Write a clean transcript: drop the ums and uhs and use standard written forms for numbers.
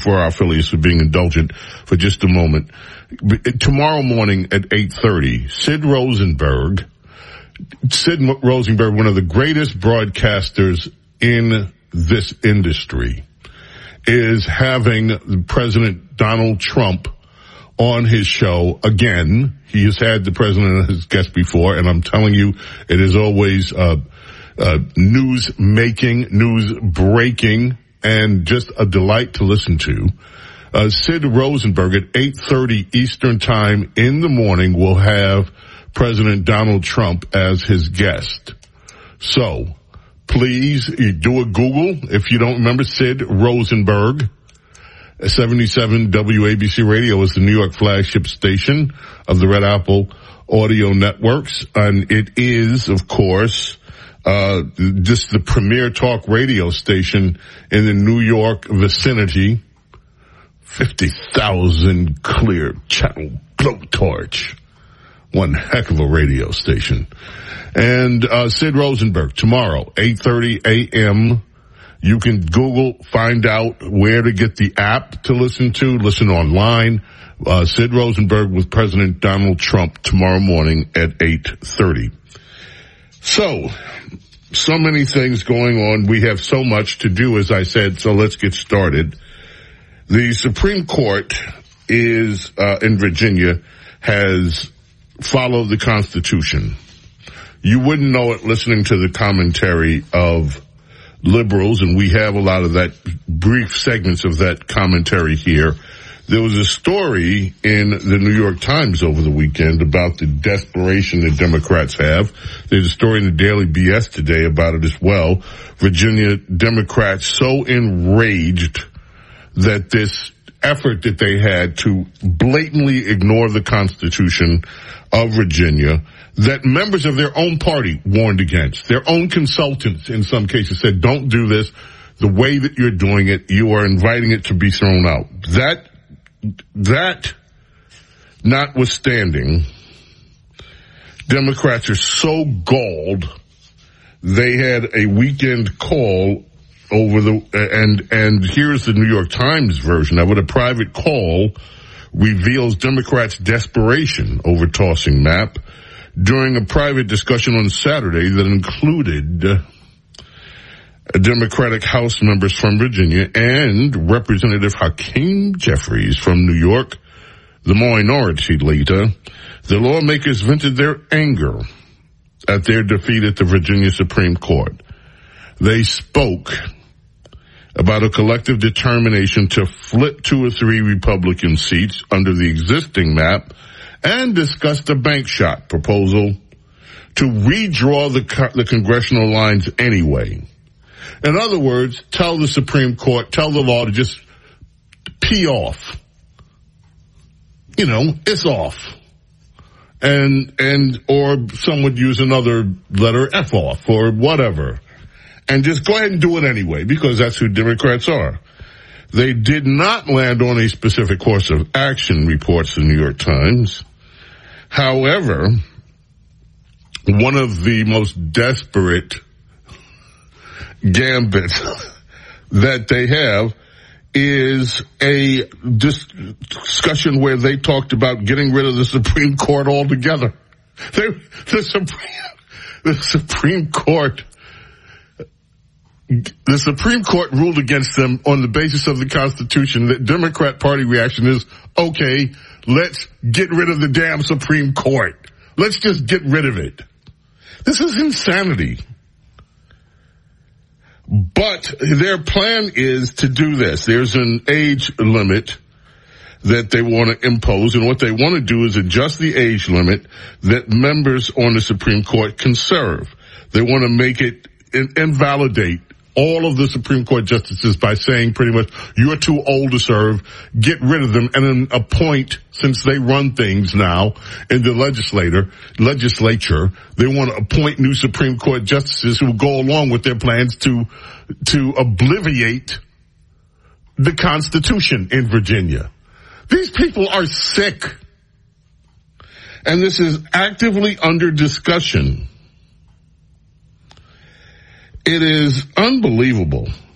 for our affiliates for being indulgent for just a moment. Tomorrow morning at 8:30, Sid Rosenberg, one of the greatest broadcasters in this industry, is having President Donald Trump on his show again. He has had the president as guest before, and I'm telling you, it is always news breaking, and just a delight to listen to. Sid Rosenberg at 8:30 Eastern Time in the morning will have President Donald Trump as his guest. So, please do a Google if you don't remember Sid Rosenberg. 77 WABC Radio is the New York flagship station of the Red Apple Audio Networks, and it is, of course, just the premier talk radio station in the New York vicinity. 50,000 clear channel blowtorch. One heck of a radio station. And Sid Rosenberg tomorrow, 8:30 a.m. You can Google, find out where to get the app to listen online. Sid Rosenberg with President Donald Trump tomorrow morning at 8:30. So many things going on. We have so much to do, as I said, so let's get started. The Supreme Court is, in Virginia, has followed the Constitution. You wouldn't know it listening to the commentary of liberals, and we have a lot of that, brief segments of that commentary here. There was a story in the New York Times over the weekend about the desperation that Democrats have. There's a story in the Daily BS today about it as well. Virginia Democrats so enraged that this effort that they had to blatantly ignore the Constitution of Virginia, that members of their own party warned against. Their own consultants, in some cases, said, don't do this. The way that you're doing it, you are inviting it to be thrown out. That notwithstanding, Democrats are so galled, they had a weekend call over and here's the New York Times version of it. A private call reveals Democrats' desperation over tossing map during a private discussion on Saturday that included Democratic House members from Virginia and Representative Hakeem Jeffries from New York, the minority leader. The lawmakers vented their anger at their defeat at the Virginia Supreme Court. They spoke about a collective determination to flip 2 or 3 Republican seats under the existing map and discussed a bank shot proposal to redraw the congressional lines anyway. In other words, tell the Supreme Court, tell the law to just pee off. You know, it's off. Or some would use another letter, F off, or whatever. And just go ahead and do it anyway, because that's who Democrats are. They did not land on a specific course of action, reports the New York Times. However, one of the most desperate gambits that they have is a discussion where they talked about getting rid of the Supreme Court altogether. The Supreme Court ruled against them on the basis of the Constitution. The Democrat Party reaction is, okay, let's get rid of the damn Supreme Court. Let's just get rid of it. This is insanity. But their plan is to do this. There's an age limit that they want to impose, and what they want to do is adjust the age limit that members on the Supreme Court can serve. They want to make it invalidate all of the Supreme Court justices by saying pretty much, you're too old to serve, get rid of them, and then appoint, since they run things now in the legislature, they want to appoint new Supreme Court justices who go along with their plans to obliviate the Constitution in Virginia. These people are sick. And this is actively under discussion. It is unbelievable